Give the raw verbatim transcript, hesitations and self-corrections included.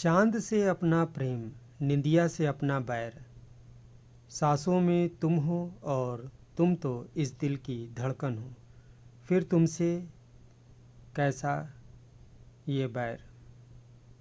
चांद से अपना प्रेम, निंदिया से अपना बैर, सांसों में तुम हो और तुम तो इस दिल की धड़कन हो, फिर तुमसे कैसा ये बैर।